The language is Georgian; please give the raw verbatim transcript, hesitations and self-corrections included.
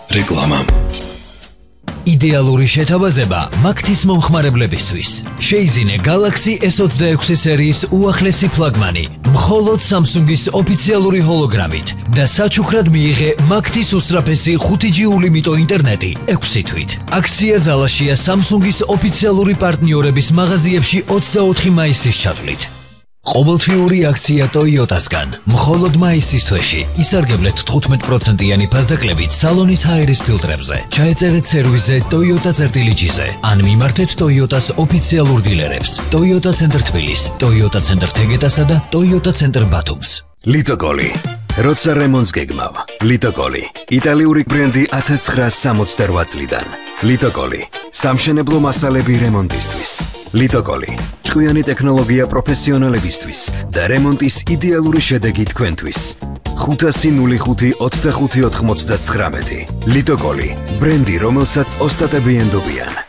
რეკლამა. იდეალური შეთავაზება მაგთის მომხმარებლებისთვის. შეიძინე Galaxy S ოცდაექვსი სერიის უახლესი ფლაგმანი, მხოლოდ Samsung-ის ოფიციალური ჰოლოგრამით და საჩუქრად მიიღე მაგთის უსწრაფესი ხუთი ჯი ულიმიტო ინტერნეტი ექვსი თვით. აქცია ძალაშია Samsung-ის ოფიციალური პარტნიორების მაღაზიებში ოცდაოთხი მაისის ჩათვლით. ყოველთვიური აქცია Toyota-სგან. მხოლოდ მაისის თვეში ისარგებლეთ თხუთმეტ პროცენტიანი ფასდაკლებით სალონის ჰაერის ფილტრებზე. ჩაეწერეთ სერვიზზე Toyota წერტილი ჯი-ზე ან მიმართეთ Toyota-s ოფიციალურ დილერებს. Toyota ცენტრ თბილის, Toyota ცენტრ თეგეტასა და Toyota ცენტრ ბათუმს. ლიტოკოლი. როცა რემონტს გეგმავ, ლიტოკოლი. იტალიური ბრენდი ათას ცხრაასი სამოცდაოთხ წლიდან. ლიტოკოლი. სამშენებლო მასალები რემონტისთვის. ლიტოკოლი. ჭკვიანი ტექნოლოგია პროფესიონალებისთვის და რემონტის იდეალური შედეგი თქვენთვის. ხუთასი ნული ხუთი ოცდახუთი ოთხმოცდათვრამეტი. ლიტოკოლი. ბრენდი, რომელსაც ოსტატები ენდობიან.